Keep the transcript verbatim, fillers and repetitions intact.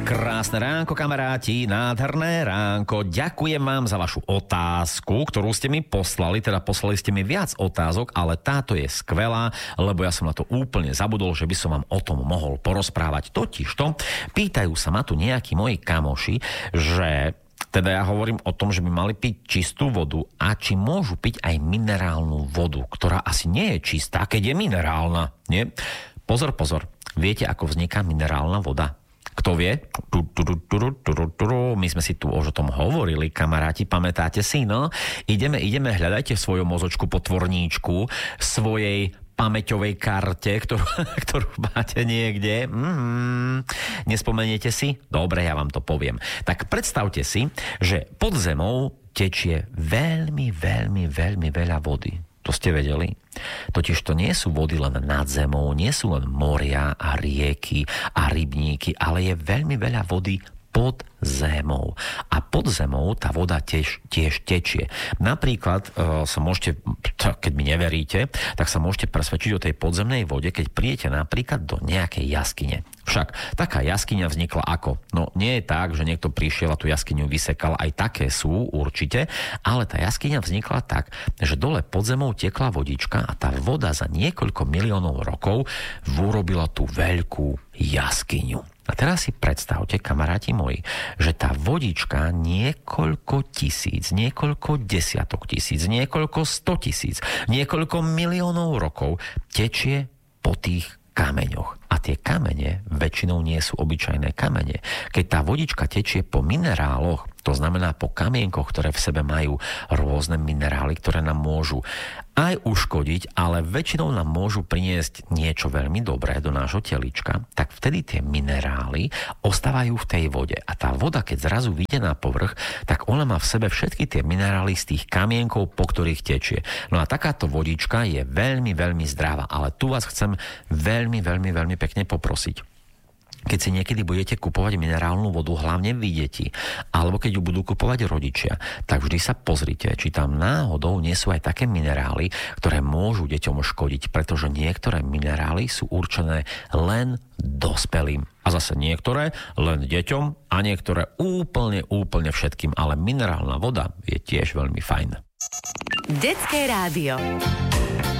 Krásne ránko, kamaráti, nádherné ránko. Ďakujem vám za vašu otázku, ktorú ste mi poslali, teda poslali ste mi viac otázok, ale táto je skvelá, lebo ja som na to úplne zabudol, že by som vám o tom mohol porozprávať. Totižto, pýtajú sa ma tu nejakí moji kamoši, že teda ja hovorím o tom, že by mali piť čistú vodu a či môžu piť aj minerálnu vodu, ktorá asi nie je čistá, keď je minerálna, nie? Pozor, pozor, viete, ako vzniká minerálna voda? Kto vie? My sme si tu už o tom hovorili, kamaráti, pamätáte si, no? Ideme, ideme, hľadajte v svojom mozočku potvorníčku, svojej pamäťovej karte, ktorú, ktorú máte niekde. Mm, nespomeniete si? Dobre, ja vám to poviem. Tak predstavte si, že pod zemou tečie veľmi, veľmi, veľmi veľa vody. To ste vedeli? Totiž to nie sú vody len nad zemou, nie sú len moria a rieky a rybníky, ale je veľmi veľa vody pod zemou. A pod zemou tá voda tiež, tiež tečie. Napríklad e, sa môžete, keď mi neveríte, tak sa môžete presvedčiť o tej podzemnej vode, keď príjete napríklad do nejakej jaskyne. Však taká jaskyňa vznikla ako? No nie je tak, že niekto prišiel a tú jaskyňu vysekal, aj také sú určite, ale tá jaskyňa vznikla tak, že dole pod zemou tekla vodička a tá voda za niekoľko miliónov rokov urobila tú veľkú jaskyňu. A teraz si predstavte, kamaráti moji, že tá vodička niekoľko tisíc, niekoľko desiatok tisíc, niekoľko sto tisíc, niekoľko miliónov rokov tečie po tých kameňoch. A tie kamene väčšinou nie sú obyčajné kamene. Keď tá vodička tečie po mineráloch, to znamená po kamienkoch, ktoré v sebe majú rôzne minerály, ktoré nám môžu aj uškodiť, ale väčšinou nám môžu priniesť niečo veľmi dobré do nášho telička, tak vtedy tie minerály ostávajú v tej vode. A tá voda, keď zrazu vyjde na povrch, tak ona má v sebe všetky tie minerály z tých kamienkov, po ktorých tečie. No a takáto vodička je veľmi, veľmi zdravá. Ale tu vás chcem veľmi, veľmi, veľmi pekne poprosiť. Keď si niekedy budete kupovať minerálnu vodu, hlavne vy deti, alebo keď ju budú kupovať rodičia, tak vždy sa pozrite, či tam náhodou nie sú aj také minerály, ktoré môžu deťom škodiť, pretože niektoré minerály sú určené len dospelým. A zase niektoré len deťom a niektoré úplne, úplne všetkým. Ale minerálna voda je tiež veľmi fajn. Detské rádio.